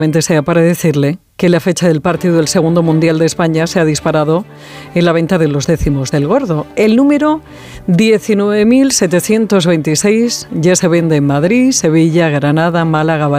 Sea para decirle que la fecha del partido del segundo Mundial de España se ha disparado en la venta de los décimos del Gordo. El número 19.726 ya se vende en Madrid, Sevilla, Granada, Málaga, Valencia.